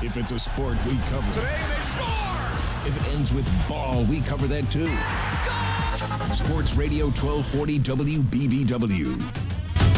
If it's a sport, we cover it. Today they score! If it ends with ball, we cover that too. Score! Sports Radio 1240 WBBW.